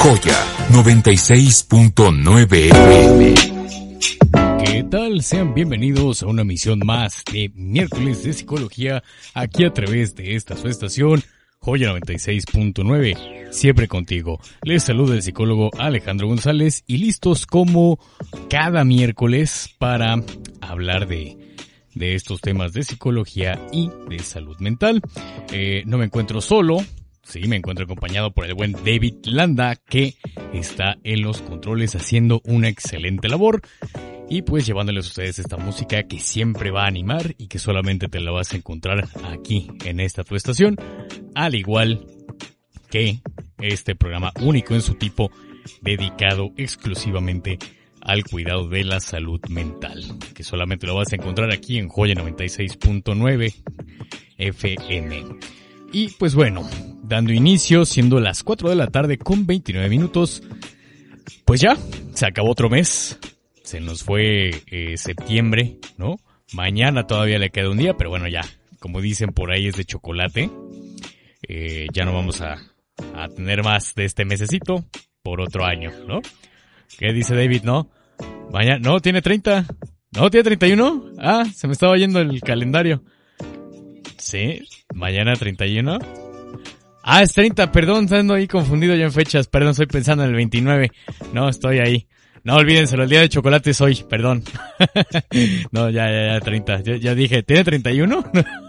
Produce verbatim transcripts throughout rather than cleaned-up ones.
Joya noventa y seis punto nueve F M. ¿Qué tal? Sean bienvenidos a una emisión más de Miércoles de Psicología, aquí a través de esta su estación, Joya noventa y seis punto nueve, siempre contigo. Les saluda el psicólogo Alejandro González y listos como cada miércoles para hablar de, de estos temas de psicología y de salud mental. Eh, no me encuentro solo. Sí, me encuentro acompañado por el buen David Landa, que está en los controles haciendo una excelente labor y pues llevándoles a ustedes esta música que siempre va a animar y que solamente te la vas a encontrar aquí en esta tu estación, al igual que este programa único en su tipo dedicado exclusivamente al cuidado de la salud mental, que solamente lo vas a encontrar aquí en Joya noventa y seis punto nueve F M. Y pues bueno, dando inicio, siendo las cuatro de la tarde con veintinueve minutos, pues ya, se acabó otro mes, se nos fue eh, septiembre, ¿no? Mañana todavía le queda un día, pero bueno, ya, como dicen por ahí es de chocolate, eh, ya no vamos a, a tener más de este mesecito por otro año, ¿no? ¿Qué dice David, no? Mañana, no, tiene treinta, no, tiene treinta y uno, ah, se me estaba yendo el calendario. Sí, mañana treinta y uno. Ah, es treinta, perdón, ando ahí confundido ya en fechas, perdón, estoy pensando en el veintinueve. No, estoy ahí. No, olvídenselo, el día de chocolate es hoy, perdón. No, ya, ya, ya, treinta. Ya, ya dije, ¿tiene treinta y uno?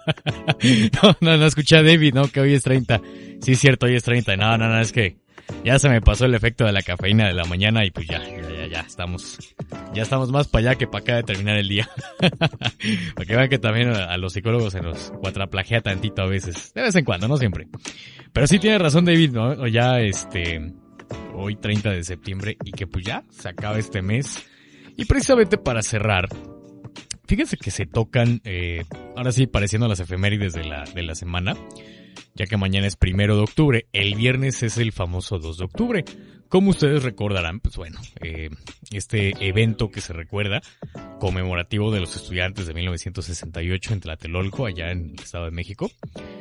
No, no, no escuché a David, no, que hoy es treinta. Sí, es cierto, hoy es treinta. No, no, no, es que ya se me pasó el efecto de la cafeína de la mañana y pues ya, ya, ya, ya, estamos, ya estamos más para allá que para acá de terminar el día. Para que vean que también a los psicólogos se nos cuatraplajea tantito a veces, de vez en cuando, no siempre. Pero sí tiene razón David, ¿no? Ya este, hoy treinta de septiembre y que pues ya se acaba este mes. Y precisamente para cerrar, fíjense que se tocan, eh, ahora sí pareciendo las efemérides de la, de la semana, ya que mañana es primero de octubre, el viernes es el famoso dos de octubre. Como ustedes recordarán, pues bueno, eh, este evento que se recuerda, conmemorativo de los estudiantes de mil novecientos sesenta y ocho en Tlatelolco, allá en el Estado de México.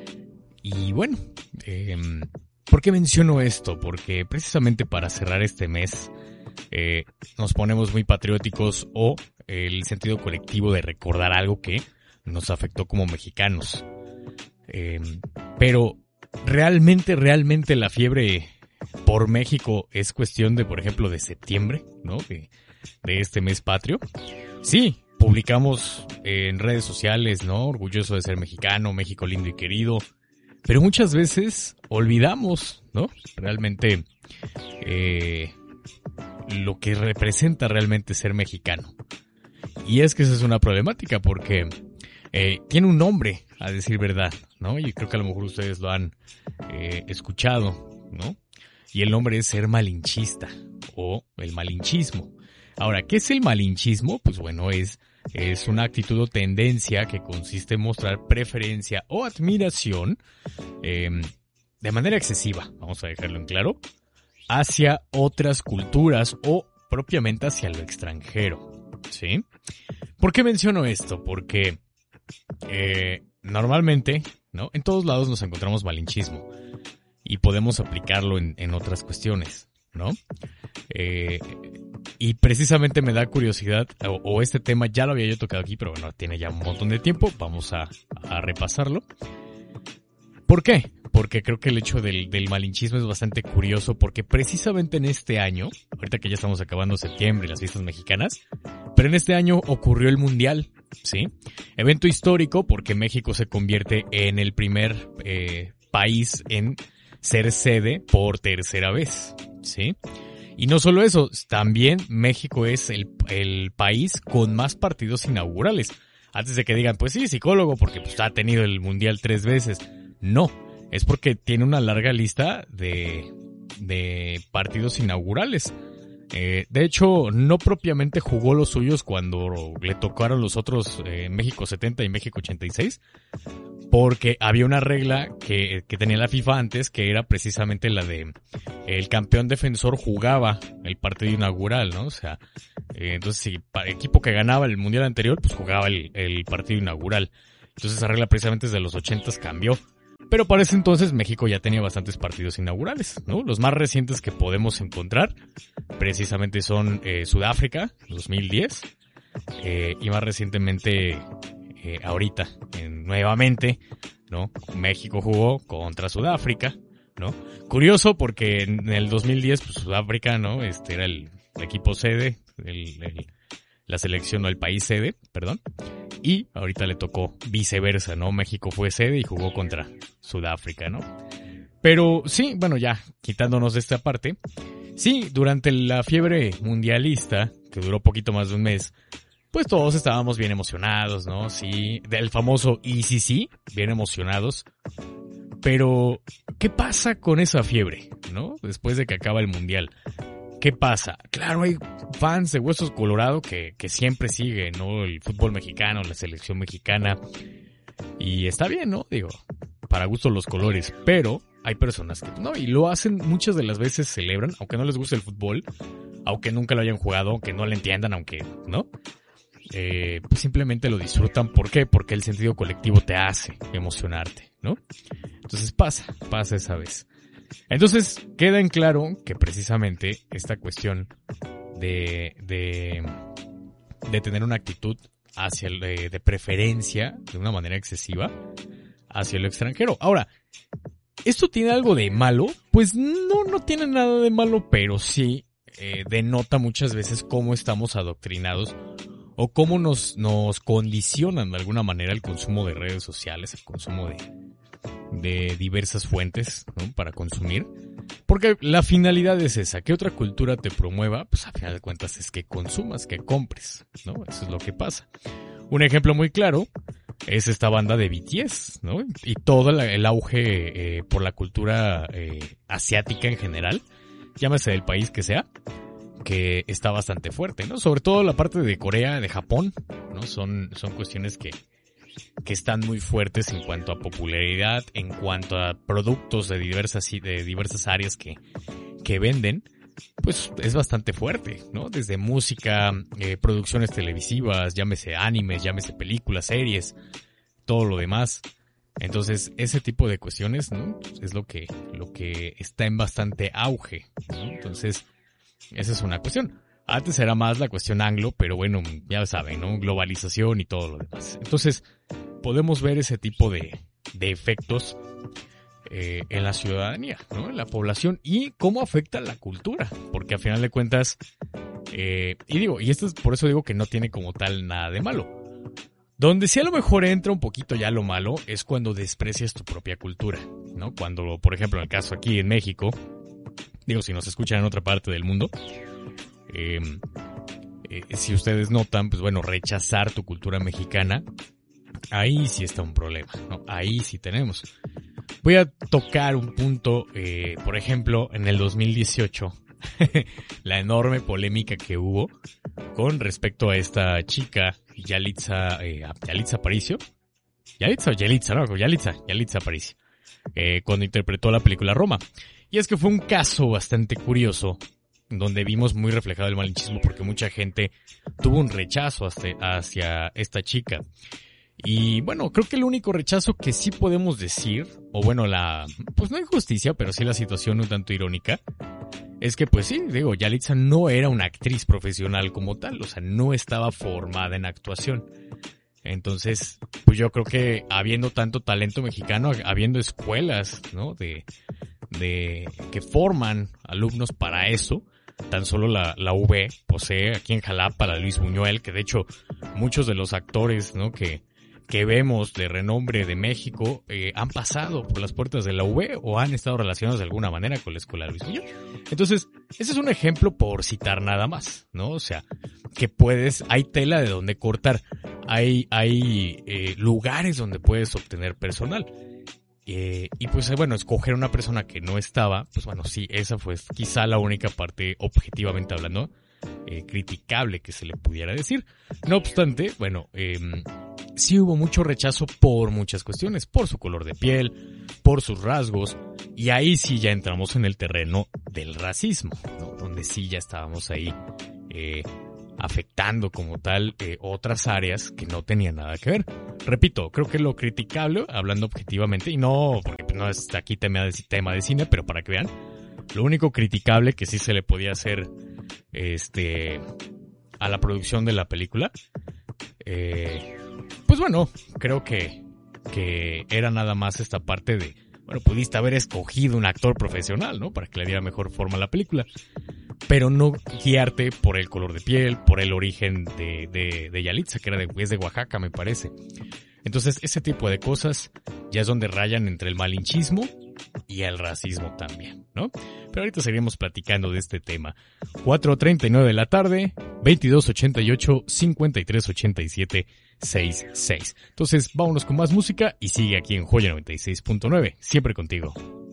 Y bueno, eh, ¿por qué menciono esto? Porque precisamente para cerrar este mes, eh, nos ponemos muy patrióticos o el sentido colectivo de recordar algo que nos afectó como mexicanos. Eh, pero realmente, realmente la fiebre por México es cuestión de, por ejemplo, de septiembre, ¿no? De, de este mes patrio. Sí, publicamos en redes sociales, ¿no? Orgulloso de ser mexicano, México lindo y querido. Pero muchas veces olvidamos, ¿no? Realmente eh, lo que representa realmente ser mexicano. Y es que esa es una problemática porque eh, tiene un nombre, a decir verdad, ¿no? Y creo que a lo mejor ustedes lo han eh, escuchado, ¿no? Y el nombre es ser malinchista o el malinchismo. Ahora, ¿qué es el malinchismo? Pues bueno, es, es una actitud o tendencia que consiste en mostrar preferencia o admiración eh, de manera excesiva, vamos a dejarlo en claro, hacia otras culturas o propiamente hacia lo extranjero, ¿sí? ¿Por qué menciono esto? Porque eh, normalmente, ¿no? En todos lados nos encontramos malinchismo y podemos aplicarlo en, en otras cuestiones, ¿no? Eh, y precisamente me da curiosidad, o, o este tema ya lo había yo tocado aquí, pero bueno, tiene ya un montón de tiempo, vamos a, a repasarlo. ¿Por qué? Porque creo que el hecho del, del malinchismo es bastante curioso, porque precisamente en este año, ahorita que ya estamos acabando septiembre y las fiestas mexicanas, pero en este año ocurrió el Mundial, ¿sí? Evento histórico porque México se convierte en el primer eh, país en ser sede por tercera vez, ¿sí? Y no solo eso, también México es el, el país con más partidos inaugurales. Antes de que digan, pues sí, psicólogo, porque pues ha tenido el Mundial tres veces. No, es porque tiene una larga lista de, de partidos inaugurales. Eh, de hecho, no propiamente jugó los suyos cuando le tocaron los otros eh, México setenta y México ochenta y seis, porque había una regla que, que tenía la FIFA antes, que era precisamente la de el campeón defensor jugaba el partido inaugural, ¿no? O sea, eh, entonces si el equipo que ganaba el mundial anterior, pues jugaba el, el partido inaugural. Entonces esa regla precisamente desde los ochentas cambió. Pero para ese entonces México ya tenía bastantes partidos inaugurales, ¿no? Los más recientes que podemos encontrar precisamente son eh, Sudáfrica, dos mil diez, eh, y más recientemente eh, ahorita, eh, nuevamente, ¿no? México jugó contra Sudáfrica, ¿no? Curioso porque en el dos mil diez, pues Sudáfrica, ¿no? Este era el, el equipo sede, el, el, la selección o el país sede, perdón. Y ahorita le tocó viceversa, ¿no? México fue sede y jugó contra Sudáfrica, ¿no? Pero sí, bueno, ya quitándonos de esta parte, sí, durante la fiebre mundialista, que duró poquito más de un mes, pues todos estábamos bien emocionados, ¿no? Sí, del famoso y sí, sí, bien emocionados. Pero, ¿qué pasa con esa fiebre, no? Después de que acaba el mundial. ¿Qué pasa? Claro, hay fans de Huesos Colorado que, que siempre siguen, ¿no? El fútbol mexicano, la selección mexicana. Y está bien, ¿no? Digo, para gusto los colores. Pero hay personas que no, y lo hacen muchas de las veces, celebran, aunque no les guste el fútbol, aunque nunca lo hayan jugado, aunque no lo entiendan, aunque, ¿no? Eh, pues simplemente lo disfrutan. ¿Por qué? Porque el sentido colectivo te hace emocionarte, ¿no? Entonces pasa, pasa esa vez. Entonces, queda en claro que precisamente esta cuestión de, de, de tener una actitud hacia el, de, de preferencia, de una manera excesiva, hacia lo extranjero. Ahora, ¿esto tiene algo de malo? Pues no, no tiene nada de malo, pero sí eh, denota muchas veces cómo estamos adoctrinados o cómo nos, nos condicionan de alguna manera el consumo de redes sociales, el consumo de... de diversas fuentes, ¿no? Para consumir, porque la finalidad es esa, que otra cultura te promueva, pues a final de cuentas es que consumas, que compres, ¿no? Eso es lo que pasa. Un ejemplo muy claro es esta banda de B T S, ¿no? Y todo la, el auge eh, por la cultura eh, asiática en general, llámese del país que sea, que está bastante fuerte, ¿no? Sobre todo la parte de Corea, de Japón, ¿no? Son, son cuestiones que que están muy fuertes en cuanto a popularidad, en cuanto a productos de diversas de diversas áreas que, que venden, pues es bastante fuerte, ¿no? Desde música, eh, producciones televisivas, llámese animes, llámese películas, series, todo lo demás. Entonces, ese tipo de cuestiones, ¿no? Es lo que, lo que está en bastante auge, ¿no? Entonces, esa es una cuestión. Antes era más la cuestión anglo, pero bueno, ya saben, ¿no? Globalización y todo lo demás. Entonces, podemos ver ese tipo de, de efectos eh, en la ciudadanía, ¿no? En la población y cómo afecta la cultura. Porque a final de cuentas, eh, y digo, y esto es por eso digo que no tiene como tal nada de malo. Donde sí a lo mejor entra un poquito ya lo malo es cuando desprecias tu propia cultura, ¿no? Cuando, por ejemplo, en el caso aquí en México, digo, si nos escuchan en otra parte del mundo, Eh, eh, si ustedes notan, pues bueno, rechazar tu cultura mexicana, ahí sí está un problema, ¿no? Ahí sí tenemos. Voy a tocar un punto, eh, por ejemplo, en el dos mil dieciocho, la enorme polémica que hubo con respecto a esta chica, Yalitza, eh, Yalitza Aparicio. Yalitza o Yalitza, no, Yalitza, Yalitza Aparicio, eh, cuando interpretó la película Roma. Y es que fue un caso bastante curioso, donde vimos muy reflejado el malinchismo porque mucha gente tuvo un rechazo hacia, hacia esta chica. Y bueno, creo que el único rechazo que sí podemos decir, o bueno, la, pues no injusticia, pero sí la situación un tanto irónica, es que pues sí, digo, Yalitza no era una actriz profesional como tal, o sea, no estaba formada en actuación. Entonces, pues yo creo que habiendo tanto talento mexicano, habiendo escuelas, ¿no? De, de, que forman alumnos para eso, tan solo la, la U B posee aquí en Jalapa la Luis Buñuel, que de hecho muchos de los actores, ¿no? Que, que vemos de renombre de México, eh, han pasado por las puertas de la U B o han estado relacionados de alguna manera con la escuela Luis Buñuel. Entonces, ese es un ejemplo por citar nada más, ¿no? O sea, que puedes, hay tela de donde cortar, hay, hay eh, lugares donde puedes obtener personal. Eh, y pues bueno, escoger una persona que no estaba, pues bueno, sí, esa fue quizá la única parte, objetivamente hablando, eh, criticable que se le pudiera decir. No obstante, bueno, eh, sí hubo mucho rechazo por muchas cuestiones, por su color de piel, por sus rasgos, y ahí sí ya entramos en el terreno del racismo, ¿no? Donde sí ya estábamos ahí eh, afectando como tal eh, otras áreas que no tenían nada que ver. Repito, creo que lo criticable, hablando objetivamente, y no porque no es aquí tema de, tema de cine, pero para que vean, lo único criticable que sí se le podía hacer este a la producción de la película, eh, pues bueno, creo que, que era nada más esta parte de, bueno, pudiste haber escogido un actor profesional, ¿no? Para que le diera mejor forma a la película. Pero no guiarte por el color de piel, por el origen de, de, de Yalitza, que era de, es de Oaxaca, me parece. Entonces, ese tipo de cosas ya es donde rayan entre el malinchismo y el racismo también, ¿no? Pero ahorita seguiremos platicando de este tema. cuatro treinta y nueve de la tarde, veintidós ochenta y ocho, cincuenta y tres ochenta y siete, sesenta y seis. Entonces, vámonos con más música y sigue aquí en Joya noventa y seis punto nueve, siempre contigo.